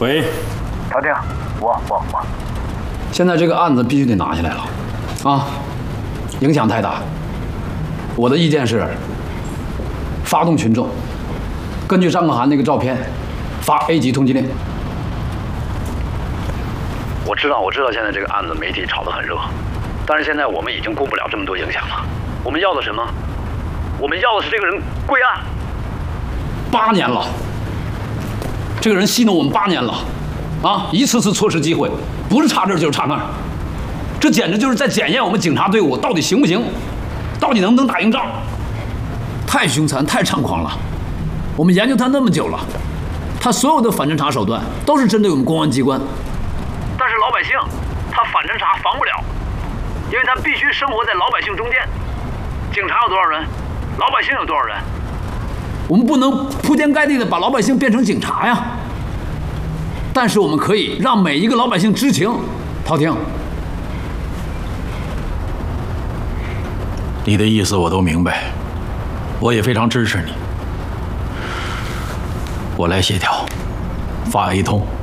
喂， 陶定，我。 现在这个案子必须得拿下来了，啊，影响太大。我的意见是，发动群众，根据张可涵那个照片，发 A 级通缉令。 我知道，现在这个案子媒体炒得很热，但是现在我们已经顾不了这么多影响了。我们要的什么？我们要的是这个人归案。 8年了，这个人戏弄我们8年了，啊，一次次错失机会，不是差这儿就是差那儿，这简直就是在检验我们警察队伍到底行不行，到底能不能打赢仗。太凶残，太猖狂了。我们研究他那么久了，他所有的反侦查手段都是针对我们公安机关。 但是老百姓，他反侦查防不了，因为他必须生活在老百姓中间。警察有多少人？老百姓有多少人？ 我们不能铺天盖地的把老百姓变成警察呀。但是我们可以让每一个老百姓知情。陶婷， 你的意思我都明白，我也非常支持你。我来协调，发 A 通。